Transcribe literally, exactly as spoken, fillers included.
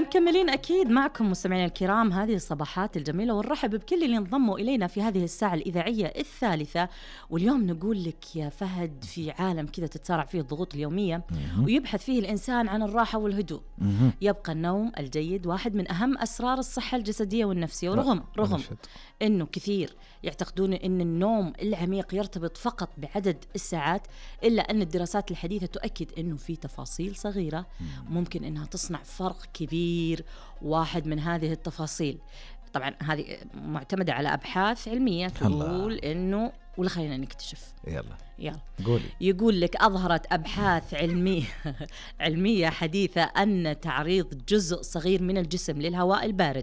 ومكملين أكيد معكم مستمعينا الكرام هذه الصباحات الجميلة، ونرحب بكل اللي انضموا إلينا في هذه الساعة الإذاعية الثالثة. واليوم نقول لك يا فهد، في عالم كذا تتسارع فيه الضغوط اليومية ويبحث فيه الإنسان عن الراحة والهدوء، يبقى النوم الجيد واحد من أهم أسرار الصحة الجسدية والنفسية. ورغم رغم إنه كثير يعتقدون إن النوم العميق يرتبط فقط بعدد الساعات، إلا أن الدراسات الحديثة تؤكد إنه في تفاصيل صغيرة ممكن إنها تصنع فرق كبير. واحد من هذه التفاصيل طبعا هذه معتمدة على أبحاث علمية تقول إنه، ولا خلينا نكتشف. يلا يلا قولي. يقول لك أظهرت أبحاث علمية علمية حديثة أن تعريض جزء صغير من الجسم للهواء البارد